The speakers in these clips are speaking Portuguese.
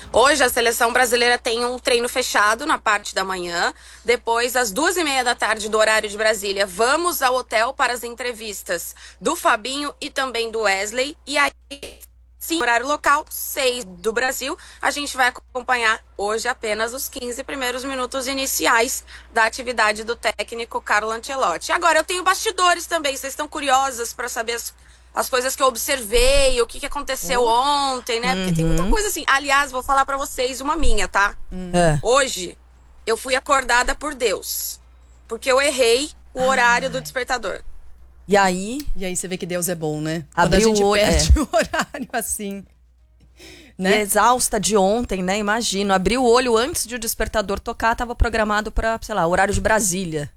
Hoje a seleção brasileira tem um treino fechado na parte da manhã. Depois, às 2h30 da tarde do horário de Brasília, vamos ao hotel para as entrevistas do Fabinho e também do Wesley. E aí, sim, horário local, 6 do Brasil, a gente vai acompanhar hoje apenas os 15 primeiros minutos iniciais da atividade do técnico Carlo Ancelotti. Agora, eu tenho bastidores também. Vocês estão curiosas para saber as coisas que eu observei, o que aconteceu ontem, né? Porque tem muita coisa assim. Aliás, vou falar pra vocês uma minha, tá? Hoje, eu fui acordada por Deus. Porque eu errei o horário do despertador. E aí? E aí você vê que Deus é bom, né? Abriu Quando a gente o olho, perde o horário assim. Né? E exausta de ontem, né? Imagino. Abriu o olho antes de o despertador tocar, tava programado pra, sei lá, horário de Brasília.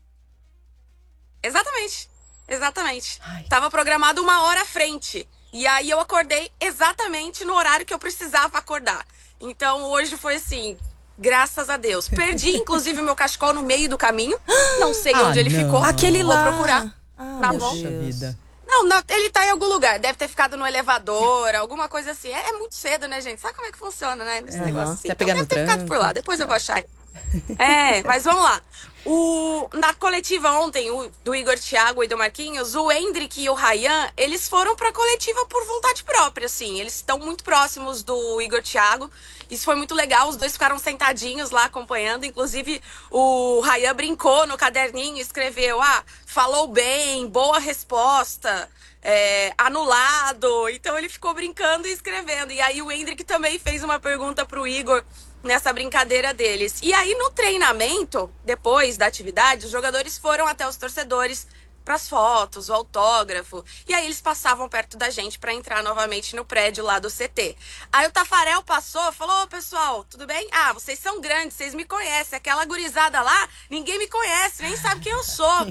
Exatamente. Tava programado 1 hora à frente. E aí eu acordei exatamente no horário que eu precisava acordar. Então hoje foi assim, graças a Deus. Perdi, inclusive, meu cachecol no meio do caminho. Não sei onde ele ficou. Aquele lá. Vou procurar. Tá bom? Poxa vida. Não, ele tá em algum lugar. Deve ter ficado no elevador, alguma coisa assim. É muito cedo, né, gente? Sabe como é que funciona, né? Esse negócio assim. Quer pegar no deve ter ficado trânsito. por lá. Depois eu vou achar. Mas vamos lá. Na coletiva ontem, do Igor Thiago e do Marquinhos, o Endrick e o Ryan, eles foram pra coletiva por vontade própria, assim. Eles estão muito próximos do Igor Thiago. Isso foi muito legal, os dois ficaram sentadinhos lá acompanhando. Inclusive, o Ryan brincou no caderninho, escreveu, falou bem, boa resposta, anulado. Então ele ficou brincando e escrevendo. E aí o Endrick também fez uma pergunta pro Igor nessa brincadeira deles. E aí no treinamento, depois da atividade, os jogadores foram até os torcedores para as fotos, o autógrafo. E aí eles passavam perto da gente para entrar novamente no prédio lá do CT. Aí o Tafarel passou, falou: "Ô, pessoal, tudo bem? Vocês são grandes, vocês me conhecem. Aquela gurizada lá, ninguém me conhece, nem sabe quem eu sou."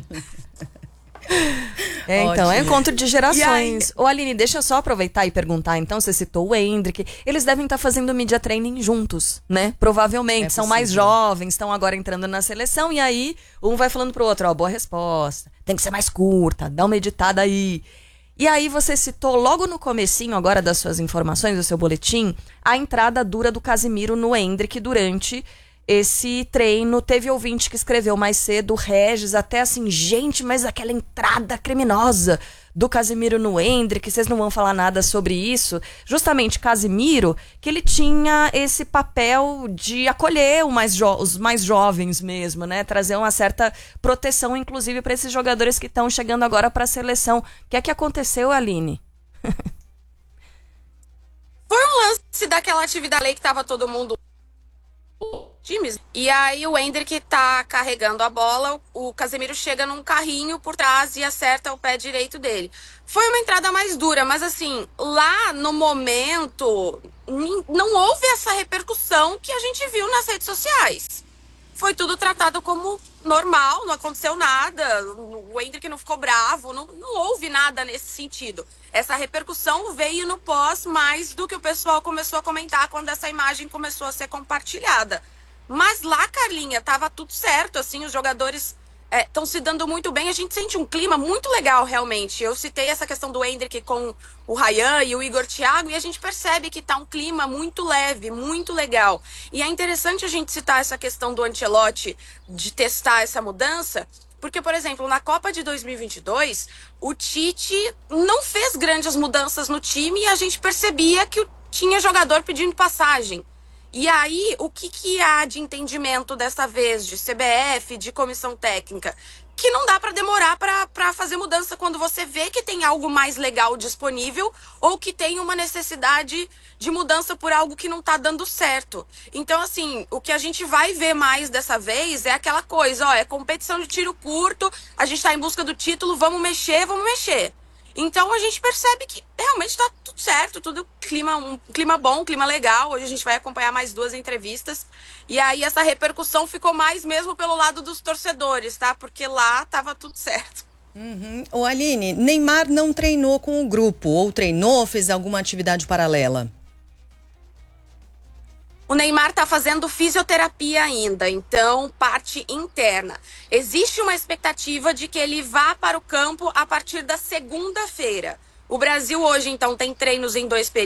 Então, é encontro de gerações. E Ô, Aline, deixa eu só aproveitar e perguntar, então, você citou o Endrick. Eles devem estar fazendo media training juntos, né? Provavelmente, são mais jovens, estão agora entrando na seleção, e aí um vai falando pro outro, boa resposta, tem que ser mais curta, dá uma editada aí. E aí você citou logo no comecinho agora das suas informações, do seu boletim, a entrada dura do Casimiro no Endrick durante esse treino. Teve ouvinte que escreveu mais cedo, Regis, até assim, gente, mas aquela entrada criminosa do Casimiro no Endrick, vocês não vão falar nada sobre isso? Justamente Casimiro, que ele tinha esse papel de acolher os mais jovens mesmo, né? Trazer uma certa proteção, inclusive, para esses jogadores que estão chegando agora para a seleção. O que é que aconteceu, Aline? Foi um lance daquela atividade que tava todo mundo times. E aí o Endrick tá carregando a bola, o Casemiro chega num carrinho por trás e acerta o pé direito dele. Foi uma entrada mais dura, mas assim, lá no momento não houve essa repercussão que a gente viu nas redes sociais. Foi tudo tratado como normal, não aconteceu nada, o Endrick não ficou bravo, não houve nada nesse sentido. Essa repercussão veio no pós mais do que o pessoal começou a comentar quando essa imagem começou a ser compartilhada. Mas lá, Carlinha, tava tudo certo, assim, os jogadores estão se dando muito bem, a gente sente um clima muito legal, realmente. Eu citei essa questão do Endrick com o Ryan e o Igor Thiago, e a gente percebe que tá um clima muito leve, muito legal. E é interessante a gente citar essa questão do Ancelotti, de testar essa mudança, porque, por exemplo, na Copa de 2022, o Tite não fez grandes mudanças no time e a gente percebia que tinha jogador pedindo passagem. E aí, o que há de entendimento dessa vez, de CBF, de comissão técnica? Que não dá para demorar para fazer mudança quando você vê que tem algo mais legal disponível ou que tem uma necessidade de mudança por algo que não tá dando certo. Então, assim, o que a gente vai ver mais dessa vez é aquela coisa, é competição de tiro curto, a gente tá em busca do título, vamos mexer. Então a gente percebe que realmente tá tudo certo, um clima bom, um clima legal. Hoje a gente vai acompanhar mais 2 entrevistas. E aí essa repercussão ficou mais mesmo pelo lado dos torcedores, tá? Porque lá tava tudo certo. Ô Aline, Neymar não treinou com o grupo, ou treinou, fez alguma atividade paralela? O Neymar tá fazendo fisioterapia ainda, então parte interna. Existe uma expectativa de que ele vá para o campo a partir da segunda-feira. O Brasil hoje, então, tem treinos em 2 períodos.